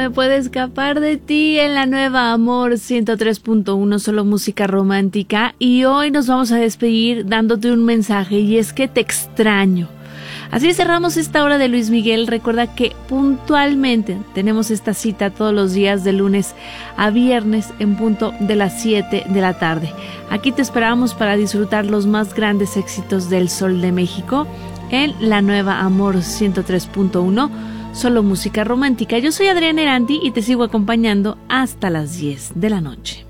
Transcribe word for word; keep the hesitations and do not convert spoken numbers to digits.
me puede escapar de ti en la nueva Amor ciento tres punto uno, solo música romántica. Y hoy nos vamos a despedir dándote un mensaje, y es que te extraño. Así cerramos esta hora de Luis Miguel. Recuerda que puntualmente tenemos esta cita todos los días de lunes a viernes en punto de las siete de la tarde. Aquí te esperamos para disfrutar los más grandes éxitos del Sol de México en la nueva Amor ciento tres punto uno, solo música romántica. Yo soy Adriana Eranti y te sigo acompañando hasta las diez de la noche.